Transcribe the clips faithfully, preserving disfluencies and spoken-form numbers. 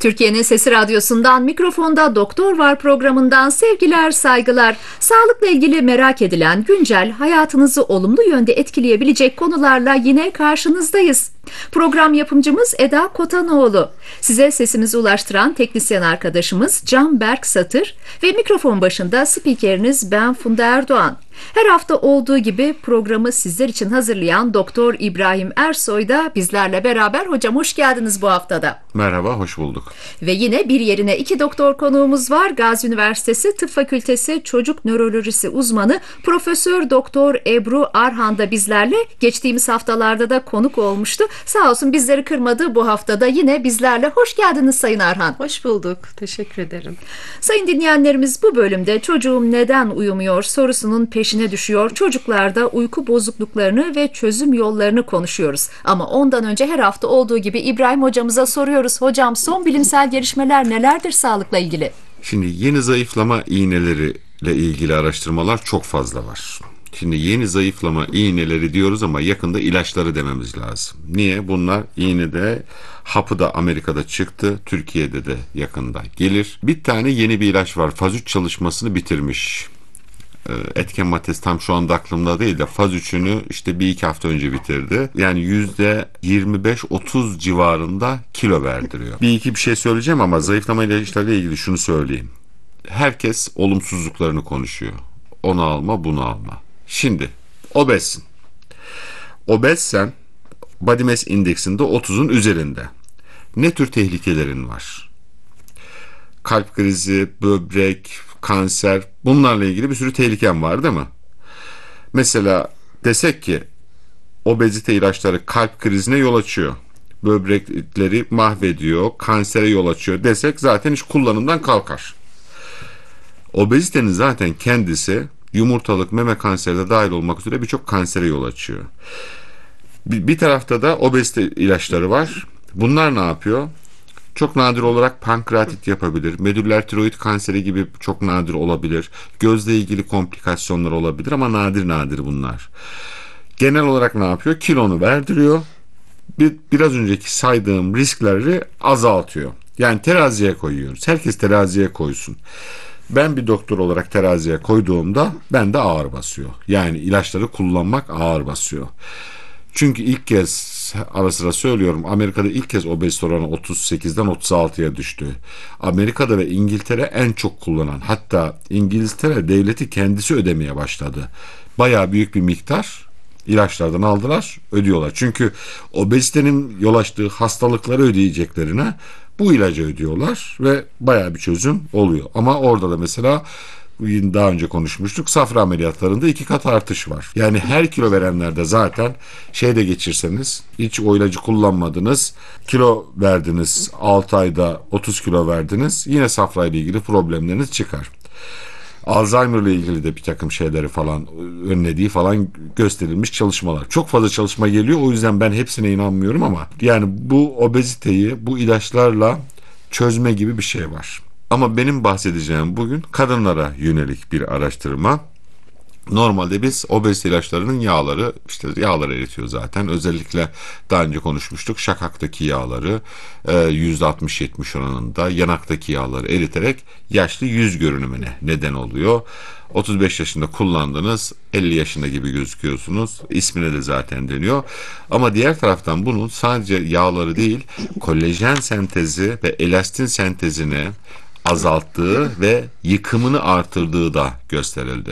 Türkiye'nin Sesi Radyosu'ndan Mikrofonda Doktor Var programından sevgiler, saygılar. Sağlıkla ilgili merak edilen güncel, hayatınızı olumlu yönde etkileyebilecek konularla yine karşınızdayız. Program yapımcımız Eda Kotanoğlu. Size sesimizi ulaştıran teknisyen arkadaşımız Can Berk Satır ve mikrofon başında spikeriniz ben Funda Erdoğan. Her hafta olduğu gibi programı sizler için hazırlayan Doktor İbrahim Ersoy da bizlerle beraber. Hocam hoş geldiniz bu haftada. Merhaba, hoş bulduk. Ve yine bir yerine iki doktor konuğumuz var. Gazi Üniversitesi Tıp Fakültesi Çocuk Nörolojisi uzmanı Profesör Doktor Ebru Arhan da bizlerle. Geçtiğimiz haftalarda da konuk olmuştu. Sağ olsun bizleri kırmadı, bu haftada yine bizlerle. Hoş geldiniz Sayın Arhan. Hoş bulduk, teşekkür ederim. Sayın dinleyenlerimiz, bu bölümde çocuğum neden uyumuyor sorusunun peşine düşüyor. Çocuklarda uyku bozukluklarını ve çözüm yollarını konuşuyoruz. Ama ondan önce her hafta olduğu gibi İbrahim hocamıza soruyoruz. Hocam, son bilimsel gelişmeler nelerdir sağlıkla ilgili? Şimdi yeni zayıflama iğneleriyle ilgili araştırmalar çok fazla var. Şimdi yeni zayıflama iğneleri diyoruz ama yakında ilaçları dememiz lazım. Niye? Bunlar iğnede, hapı da Amerika'da çıktı, Türkiye'de de yakında gelir. Bir tane yeni bir ilaç var, faz üç çalışmasını bitirmiş. Etken maddesi tam şu anda aklımda değil de faz üçünü işte bir iki hafta önce bitirdi. Yani yüzde yirmi beş otuz civarında kilo verdiriyor. Bir iki bir şey söyleyeceğim ama zayıflama ilaçlarıyla ilgili şunu söyleyeyim. Herkes olumsuzluklarını konuşuyor. Onu alma, bunu alma. Şimdi obezsin. Obezsen body mass indeksinde otuzun üzerinde. Ne tür tehlikelerin var? Kalp krizi, böbrek, kanser, bunlarla ilgili bir sürü tehliken var değil mi? Mesela desek ki obezite ilaçları kalp krizine yol açıyor, böbrekleri mahvediyor, kansere yol açıyor desek zaten iş kullanımdan kalkar. Obezitenin zaten kendisi yumurtalık, meme kanseri de dahil olmak üzere birçok kansere yol açıyor. Bir, bir tarafta da obezite ilaçları var. Bunlar ne yapıyor? Çok nadir olarak pankreatit yapabilir. Medüller tiroid kanseri gibi çok nadir olabilir. Gözle ilgili komplikasyonlar olabilir ama nadir nadir bunlar. Genel olarak ne yapıyor? Kilonu verdiriyor. Bir, biraz önceki saydığım riskleri azaltıyor. Yani teraziye koyuyoruz. Herkes teraziye koysun. Ben bir doktor olarak teraziye koyduğumda ben de ağır basıyor. Yani ilaçları kullanmak ağır basıyor. Çünkü ilk kez, ara sıra söylüyorum, Amerika'da ilk kez obezite oranı otuz sekizden otuz altıya düştü. Amerika'da ve İngiltere en çok kullanan, hatta İngiltere devleti kendisi ödemeye başladı. Bayağı büyük bir miktar ilaçlardan aldılar, ödüyorlar. Çünkü obezitenin yol açtığı hastalıkları ödeyeceklerine bu ilacı ödüyorlar ve bayağı bir çözüm oluyor. Ama orada da mesela daha önce konuşmuştuk, safra ameliyatlarında iki kat artış var. Yani her kilo verenlerde zaten şeyde geçirseniz, hiç o ilacı kullanmadınız, kilo verdiniz, altı ayda otuz kilo verdiniz, yine safra ile ilgili problemleriniz çıkar. Alzheimer ile ilgili de bir takım şeyleri falan önlediği falan gösterilmiş çalışmalar. Çok fazla çalışma geliyor, o yüzden ben hepsine inanmıyorum ama yani bu obeziteyi bu ilaçlarla çözme gibi bir şey var. Ama benim bahsedeceğim bugün kadınlara yönelik bir araştırma. Normalde biz obezite ilaçlarının yağları, işte yağları eritiyor zaten. Özellikle daha önce konuşmuştuk, şakaktaki yağları yüzde altmış yetmiş oranında, yanaktaki yağları eriterek yaşlı yüz görünümüne neden oluyor. otuz beş yaşında kullandınız, elli yaşında gibi gözüküyorsunuz. İsmine de zaten deniyor. Ama diğer taraftan bunun sadece yağları değil, kolajen sentezi ve elastin sentezini azalttığı ve yıkımını artırdığı da gösterildi.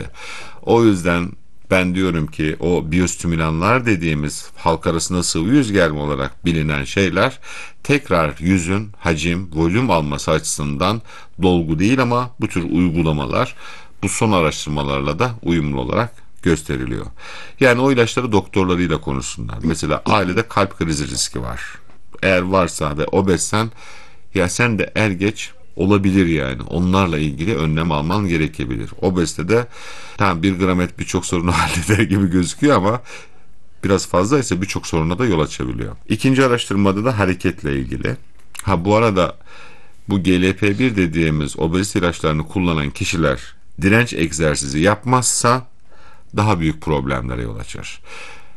O yüzden ben diyorum ki o biyostimülanlar dediğimiz halk arasında sıvı yüz germe olarak bilinen şeyler tekrar yüzün hacim, volüm alması açısından dolgu değil ama bu tür uygulamalar bu son araştırmalarla da uyumlu olarak gösteriliyor. Yani o ilaçları doktorlarıyla konuşsunlar. Mesela ailede kalp krizi riski var. Eğer varsa ve obezsen, ya sen de er geç olabilir yani. Onlarla ilgili önlem alman gerekebilir. Obezitede tamam, bir gram et birçok sorunu halleder gibi gözüküyor ama biraz fazlaysa birçok soruna da yol açabiliyor. İkinci araştırmada da hareketle ilgili. Ha bu arada bu G L P bir dediğimiz obezite ilaçlarını kullanan kişiler direnç egzersizi yapmazsa daha büyük problemlere yol açar.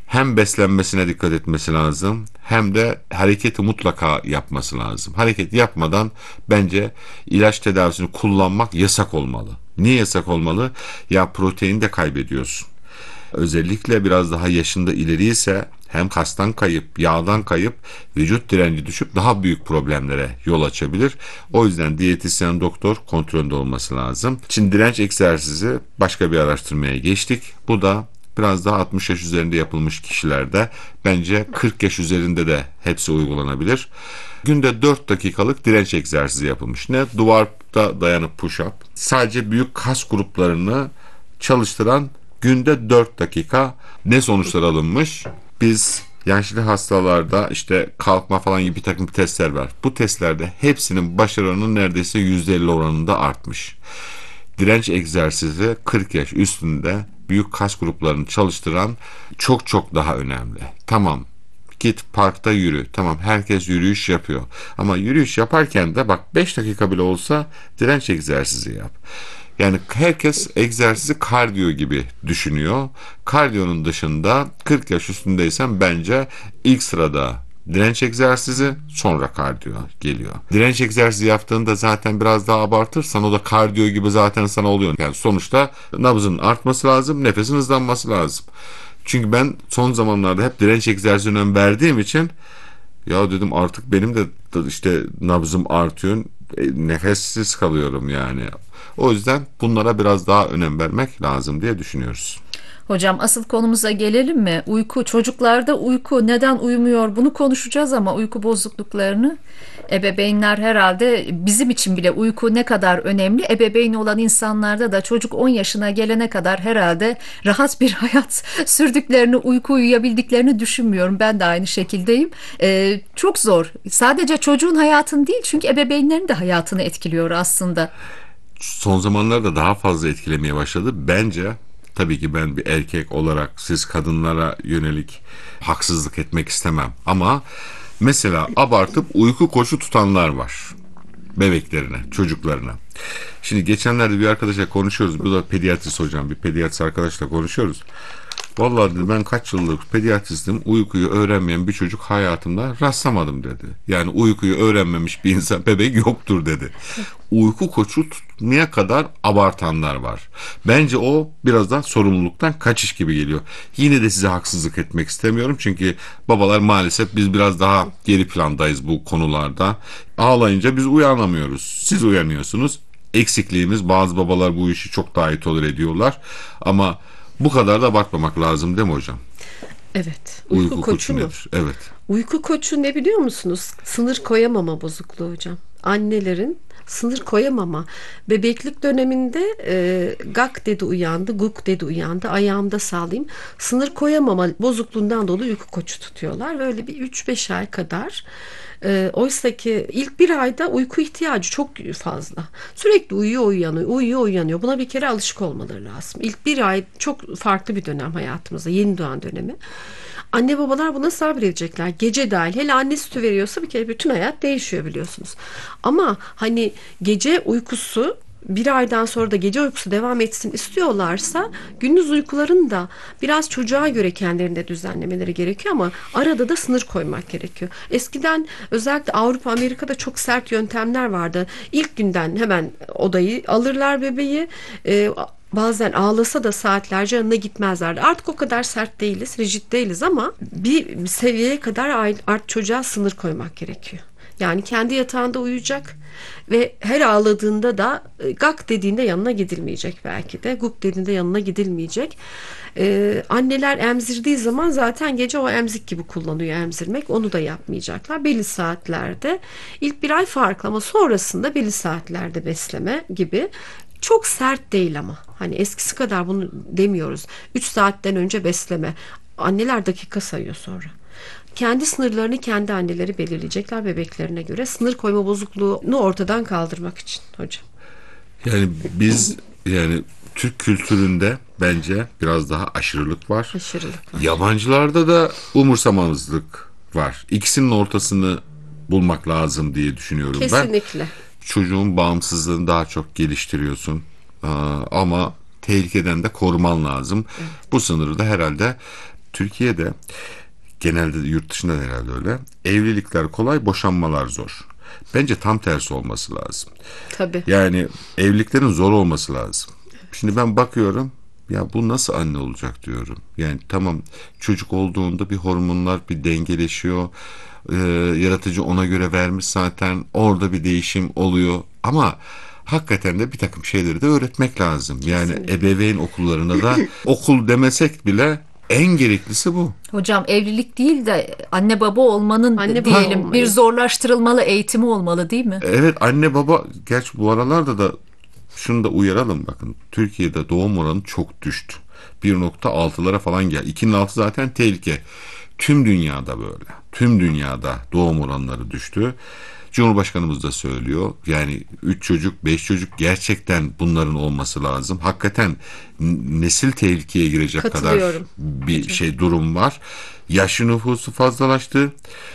hem beslenmesine dikkat etmesi lazım hem de hareketi mutlaka yapması lazım. Hareket yapmadan bence ilaç tedavisini kullanmak yasak olmalı. Niye yasak olmalı? Ya protein de kaybediyorsun. Özellikle biraz daha yaşında ileriyse hem kastan kayıp, yağdan kayıp, vücut direnci düşüp daha büyük problemlere yol açabilir. O yüzden diyetisyen, doktor kontrolünde olması lazım. Şimdi direnç egzersizi başka bir araştırmaya geçtik. Bu da biraz daha altmış yaş üzerinde yapılmış kişilerde, bence kırk yaş üzerinde de hepsi uygulanabilir. Günde dört dakikalık direnç egzersizi yapılmış. Ne? Duvarda dayanıp push-up. Sadece büyük kas gruplarını çalıştıran günde dört dakika. Ne sonuçlar alınmış? Biz yaşlı hastalarda işte kalkma falan gibi bir takım testler var. Bu testlerde hepsinin başarının neredeyse yüzde elli oranında artmış. Direnç egzersizi kırk yaş üstünde büyük kas gruplarını çalıştıran çok çok daha önemli. Tamam, git parkta yürü. Tamam, herkes yürüyüş yapıyor. Ama yürüyüş yaparken de bak beş dakika bile olsa direnç egzersizi yap. Yani herkes egzersizi kardiyo gibi düşünüyor. Kardiyonun dışında kırk yaş üstündeysen bence ilk sırada direnç egzersizi, sonra kardiyo geliyor. Direnç egzersizi yaptığında zaten biraz daha abartırsan o da kardiyo gibi zaten sana oluyor. Yani sonuçta nabzın artması lazım, nefesin hızlanması lazım. Çünkü ben son zamanlarda hep direnç egzersizine önem verdiğim için ya dedim artık benim de işte nabzım artıyor, nefessiz kalıyorum yani. O yüzden bunlara biraz daha önem vermek lazım diye düşünüyoruz. Hocam asıl konumuza gelelim mi? Uyku, çocuklarda uyku neden uyumuyor bunu konuşacağız ama uyku bozukluklarını ebeveynler herhalde bizim için bile uyku ne kadar önemli. Ebeveyn olan insanlarda da çocuk on yaşına gelene kadar herhalde rahat bir hayat sürdüklerini, uyku uyuyabildiklerini düşünmüyorum. Ben de aynı şekildeyim. Ee, çok zor. Sadece çocuğun hayatını değil çünkü ebeveynlerin de hayatını etkiliyor aslında. Son zamanlarda daha fazla etkilemeye başladı. Bence tabii ki ben bir erkek olarak siz kadınlara yönelik haksızlık etmek istemem. Ama mesela abartıp uyku koçu tutanlar var. Bebeklerine, çocuklarına. Şimdi geçenlerde bir arkadaşla konuşuyoruz. Bu da pediatrist hocam. Bir pediatrist arkadaşla konuşuyoruz. Vallahi dedi ben kaç yıllık pediatristim, uykuyu öğrenmeyen bir çocuk hayatımda rastlamadım dedi. Yani uykuyu öğrenmemiş bir insan, bebek yoktur dedi. Uyku koçu tutmaya kadar abartanlar var. Bence o biraz da sorumluluktan kaçış gibi geliyor. Yine de size haksızlık etmek istemiyorum. Çünkü babalar maalesef biz biraz daha geri plandayız bu konularda. Ağlayınca biz uyanamıyoruz. Siz uyanıyorsunuz. Eksikliğimiz, bazı babalar bu işi çok daha iyi tolere ediyorlar. Ama bu kadar da abartmamak lazım değil mi hocam? Evet. Uyku, uyku koçu mu? Nedir? Evet. Uyku koçu ne biliyor musunuz? Sınır koyamama bozukluğu hocam. Annelerin sınır koyamama. Bebeklik döneminde e, gak dedi uyandı, guk dedi uyandı, ayağımda sağlayayım. Sınır koyamama bozukluğundan dolayı uyku koçu tutuyorlar. Böyle bir üç beş ay kadar. E, oysa ki ilk bir ayda uyku ihtiyacı çok fazla. Sürekli uyuyor uyanıyor, uyuyor uyanıyor. Buna bir kere alışık olmaları lazım. İlk bir ay çok farklı bir dönem hayatımızda. Yeni doğan dönemi. Anne babalar buna sabredecekler. Gece dahil. Hele anne sütü veriyorsa bir kere bütün hayat değişiyor biliyorsunuz. Ama hani gece uykusu bir aydan sonra da gece uykusu devam etsin istiyorlarsa gündüz uykularını da biraz çocuğa göre kendilerinde düzenlemeleri gerekiyor ama arada da sınır koymak gerekiyor. Eskiden özellikle Avrupa, Amerika'da çok sert yöntemler vardı. İlk günden hemen odayı alırlar bebeği. E, Bazen ağlasa da saatlerce yanına gitmezlerdi. Artık o kadar sert değiliz, rigid değiliz ama bir seviyeye kadar artık çocuğa sınır koymak gerekiyor. Yani kendi yatağında uyuyacak ve her ağladığında da gak dediğinde yanına gidilmeyecek belki de. Guk dediğinde yanına gidilmeyecek. Ee, anneler emzirdiği zaman zaten gece o emzik gibi kullanıyor emzirmek. Onu da yapmayacaklar. Belli saatlerde ilk bir ay farklı ama sonrasında belli saatlerde besleme gibi. Çok sert değil ama. Hani eskisi kadar bunu demiyoruz. üç saatten önce besleme. Anneler dakika sayıyor sonra. Kendi sınırlarını kendi anneleri belirleyecekler bebeklerine göre. Sınır koyma bozukluğunu ortadan kaldırmak için hocam. Yani biz yani Türk kültüründe bence biraz daha aşırılık var. Aşırılık var. Yabancılarda da umursamazlık var. İkisinin ortasını bulmak lazım diye düşünüyorum ben. Kesinlikle. Çocuğun bağımsızlığını daha çok geliştiriyorsun. Aa, ama tehlikeden de koruman lazım. Evet. Bu sınırı da herhalde Türkiye'de genelde de yurt dışında da herhalde öyle. Evlilikler kolay, boşanmalar zor. Bence tam tersi olması lazım. Tabii. Yani evliliklerin zor olması lazım. Şimdi ben bakıyorum, ya bu nasıl anne olacak diyorum. Yani tamam, çocuk olduğunda bir hormonlar bir dengeleşiyor. Ee, yaratıcı ona göre vermiş zaten. Orada bir değişim oluyor. Ama hakikaten de bir takım şeyleri de öğretmek lazım. Yani Kesinlikle. ebeveyn okullarına da okul demesek bile en gereklisi bu. Hocam evlilik değil de anne baba olmanın Anne baba diyelim olmayı. bir zorlaştırılmalı eğitimi olmalı değil mi? Evet, anne baba, gerçi bu aralarda da şunu da uyaralım, bakın Türkiye'de doğum oranı çok düştü. bir nokta altılara falan gel. ikinin altı zaten tehlike. Tüm dünyada böyle. Tüm dünyada doğum oranları düştü. Cumhurbaşkanımız da söylüyor. Yani üç çocuk, beş çocuk gerçekten bunların olması lazım. Hakikaten n- nesil tehlikeye girecek kadar Katılıyorum. bir şey durum var. Yaş nüfusu fazlalaştı.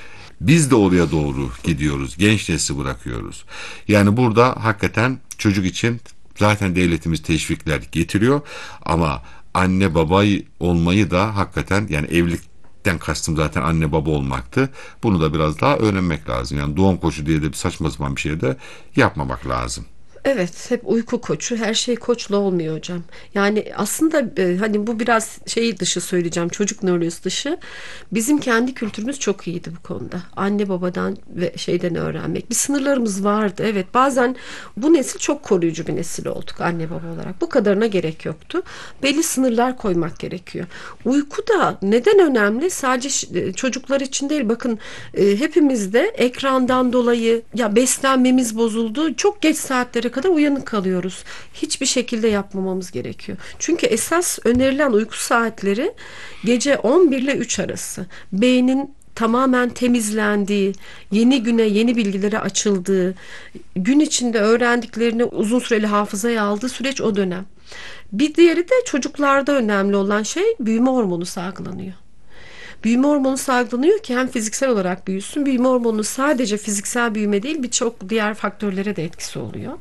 Biz de oraya doğru gidiyoruz. Genç nesli bırakıyoruz. Yani burada hakikaten çocuk için zaten devletimiz teşvikler getiriyor. Ama anne baba olmayı da hakikaten, yani evlilikten kastım zaten anne baba olmaktı. Bunu da biraz daha öğrenmek lazım. Yani doğum koçu diye de bir saçma sapan bir şey de yapmamak lazım. Evet, hep uyku koçu, her şey koçla olmuyor hocam. Yani aslında e, hani bu biraz şey dışı söyleyeceğim, çocuk nörolojisi dışı. Bizim kendi kültürümüz çok iyiydi bu konuda. Anne babadan ve şeyden öğrenmek. Bir sınırlarımız vardı. Evet, bazen bu nesil çok koruyucu bir nesil olduk anne baba olarak. Bu kadarına gerek yoktu. Belli sınırlar koymak gerekiyor. Uyku da neden önemli? Sadece ş- e, çocuklar için değil. Bakın e, hepimiz de ekrandan dolayı ya beslenmemiz bozuldu. Çok geç saatlere kadar uyanık kalıyoruz. Hiçbir şekilde yapmamamız gerekiyor. Çünkü esas önerilen uyku saatleri gece on bir ile üç arası. Beynin tamamen temizlendiği, yeni güne yeni bilgilere açıldığı, gün içinde öğrendiklerini uzun süreli hafızaya aldığı süreç o dönem. Bir diğeri de çocuklarda önemli olan şey büyüme hormonu salgılanıyor. Büyüme hormonu salgılanıyor ki hem fiziksel olarak büyüsün. Büyüme hormonu sadece fiziksel büyüme değil, birçok diğer faktörlere de etkisi oluyor.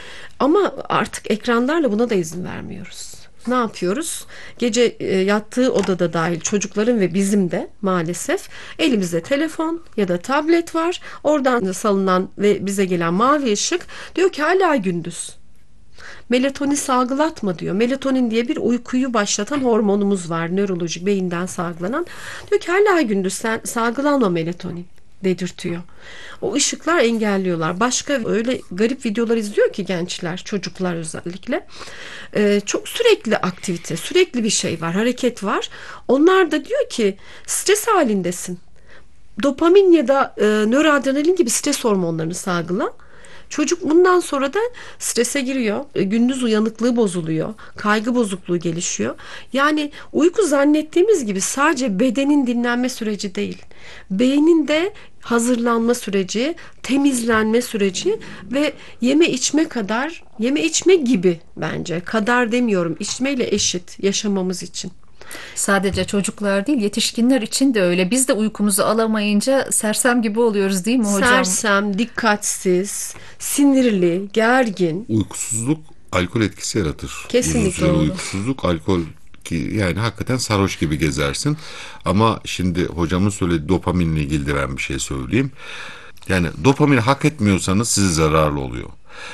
Ama artık ekranlarla buna da izin vermiyoruz. Ne yapıyoruz? Gece e, yattığı odada dahil çocukların ve bizim de maalesef elimizde telefon ya da tablet var. Oradan salınan ve bize gelen mavi ışık diyor ki hala gündüz. Melatonin salgılatma diyor. Melatonin diye bir uykuyu başlatan hormonumuz var. Nörolojik beyinden salgılanan. Diyor ki hala gündüz sen salgılanma melatonin dedirtiyor. O ışıklar engelliyorlar. Başka öyle garip videolar izliyor ki gençler, çocuklar özellikle. Ee, çok sürekli aktivite, sürekli bir şey var, hareket var. Onlar da diyor ki stres halindesin. Dopamin ya da e, nöroadrenalin gibi stres hormonlarını salgıla. Çocuk bundan sonra da strese giriyor. E, Gündüz uyanıklığı bozuluyor. Kaygı bozukluğu gelişiyor. Yani uyku zannettiğimiz gibi sadece bedenin dinlenme süreci değil. Beynin de hazırlanma süreci, temizlenme süreci ve yeme içme kadar, yeme içme gibi bence. Kadar demiyorum, içmeyle eşit yaşamamız için. Sadece çocuklar değil, yetişkinler için de öyle. Biz de uykumuzu alamayınca sersem gibi oluyoruz değil mi hocam? Sersem, dikkatsiz, sinirli, gergin. Uykusuzluk alkol etkisi yaratır. Kesinlikle Uzun süreli doğru. uykusuzluk alkol ki, yani hakikaten sarhoş gibi gezersin. Ama şimdi hocamın söylediği dopaminle ilgili de ben bir şey söyleyeyim. Yani dopamini hak etmiyorsanız size zararlı oluyor.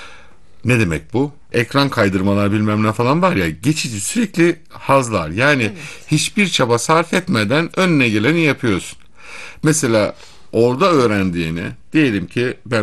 Ne demek bu? Ekran kaydırmalar bilmem ne falan var ya, geçici sürekli hazlar. Yani hiçbir çaba sarf etmeden önüne geleni yapıyorsun. Mesela orada öğrendiğini, diyelim ki ben